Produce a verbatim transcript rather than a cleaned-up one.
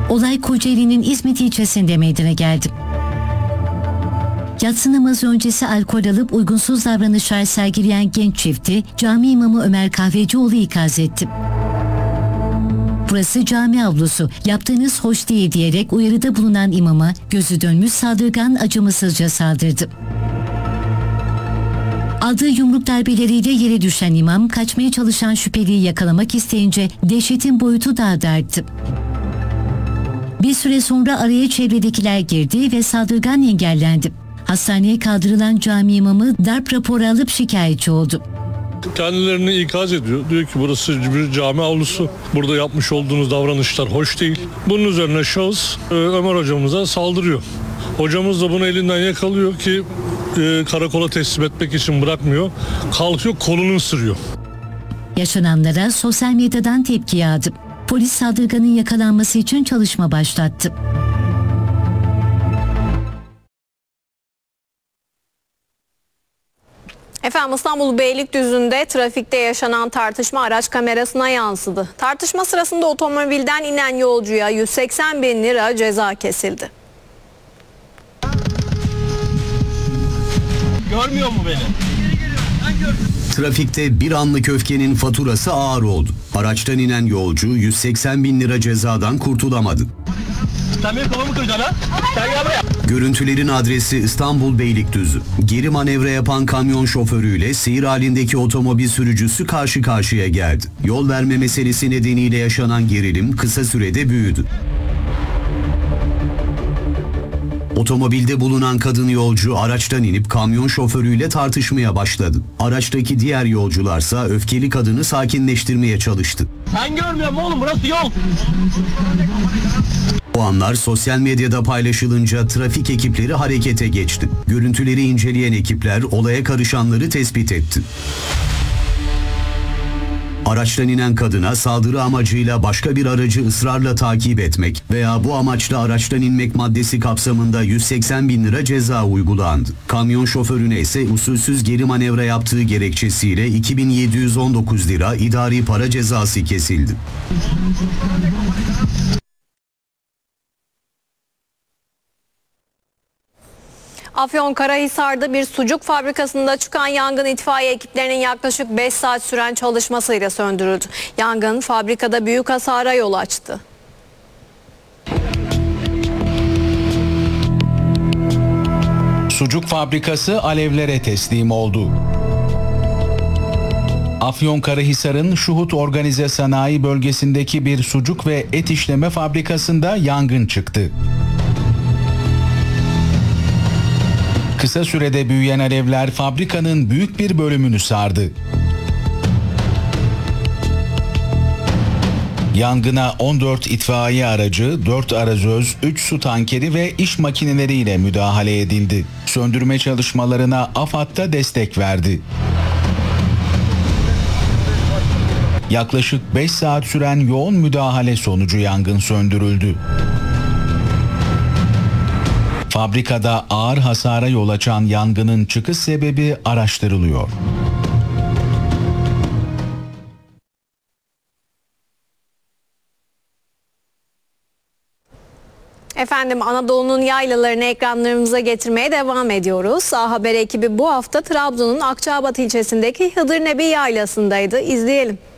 Olay Kocaeli'nin İzmit ilçesinde meydana geldi. Yatsı namazı öncesi alkol alıp uygunsuz davranışlar sergileyen genç çifti cami imamı Ömer Kahvecioğlu ikaz etti. Burası cami avlusu, yaptığınız hoş değil diyerek uyarıda bulunan imama gözü dönmüş saldırgan acımasızca saldırdı. Aldığı yumruk darbeleriyle yere düşen imam kaçmaya çalışan şüpheliyi yakalamak isteyince dehşetin boyutu daha da arttı. Bir süre sonra araya çevredekiler girdi ve saldırgan engellendi. Hastaneye kaldırılan cami imamı darp raporu alıp şikayetçi oldu. Kendilerini ikaz ediyor. Diyor ki burası bir cami avlusu. Burada yapmış olduğunuz davranışlar hoş değil. Bunun üzerine şahıs Ömer hocamıza saldırıyor. Hocamız da bunu elinden yakalıyor ki e, karakola teslim etmek için bırakmıyor. Kalkıyor kolunu ısırıyor. Yaşananlara sosyal medyadan tepki yağdı. Polis saldırganın yakalanması için çalışma başlattı. Efendim İstanbul Beylikdüzü'nde trafikte yaşanan tartışma araç kamerasına yansıdı. Tartışma sırasında otomobilden inen yolcuya yüz seksen bin lira ceza kesildi. Görmüyor mu beni? Trafikte bir anlık öfkenin faturası ağır oldu. Araçtan inen yolcu yüz seksen bin lira cezadan kurtulamadı. Sen benim kafamı kıracaksın ha? Sen gel buraya. Görüntülerin adresi İstanbul Beylikdüzü. Geri manevra yapan kamyon şoförüyle seyir halindeki otomobil sürücüsü karşı karşıya geldi. Yol verme meselesi nedeniyle yaşanan gerilim kısa sürede büyüdü. Otomobilde bulunan kadın yolcu araçtan inip kamyon şoförüyle tartışmaya başladı. Araçtaki diğer yolcularsa öfkeli kadını sakinleştirmeye çalıştı. Sen görmüyor musun oğlum? Burası yol. O anlar sosyal medyada paylaşılınca trafik ekipleri harekete geçti. Görüntüleri inceleyen ekipler olaya karışanları tespit etti. Araçtan inen kadına saldırı amacıyla başka bir aracı ısrarla takip etmek veya bu amaçla araçtan inmek maddesi kapsamında yüz seksen bin lira ceza uygulandı. Kamyon şoförüne ise usulsüz geri manevra yaptığı gerekçesiyle iki bin yedi yüz on dokuz lira idari para cezası kesildi. Afyonkarahisar'da bir sucuk fabrikasında çıkan yangın itfaiye ekiplerinin yaklaşık beş saat süren çalışmasıyla söndürüldü. Yangın fabrikada büyük hasara yol açtı. Sucuk fabrikası alevlere teslim oldu. Afyonkarahisar'ın Şuhut Organize Sanayi bölgesindeki bir sucuk ve et işleme fabrikasında yangın çıktı. Kısa sürede büyüyen alevler fabrikanın büyük bir bölümünü sardı. Yangına on dört itfaiye aracı, dört arazöz, üç su tankeri ve iş makineleriyle müdahale edildi. Söndürme çalışmalarına AFAD da destek verdi. Yaklaşık beş saat süren yoğun müdahale sonucu yangın söndürüldü. Fabrikada ağır hasara yol açan yangının çıkış sebebi araştırılıyor. Efendim Anadolu'nun yaylalarını ekranlarımıza getirmeye devam ediyoruz. A Haber ekibi bu hafta Trabzon'un Akçaabat ilçesindeki Hıdırnebi Yaylası'ndaydı. İzleyelim.